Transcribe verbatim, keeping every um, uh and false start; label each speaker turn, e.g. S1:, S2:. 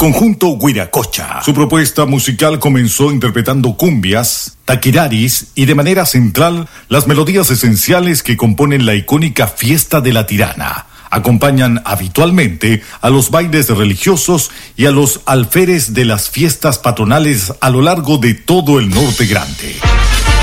S1: conjunto Huiracocha. Su propuesta musical comenzó interpretando cumbias, taquiraris y de manera central las melodías esenciales que componen la icónica Fiesta de la Tirana. Acompañan habitualmente a los bailes religiosos y a los alferes de las fiestas patronales a lo largo de todo el Norte Grande.